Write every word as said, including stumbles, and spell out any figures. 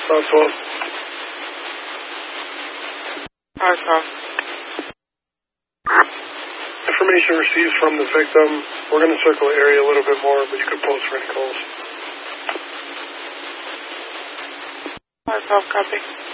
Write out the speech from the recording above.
five twelve. five twelve. Information received from the victim. We're going to circle the area a little bit more, but you could post for any calls. five twelve, copy.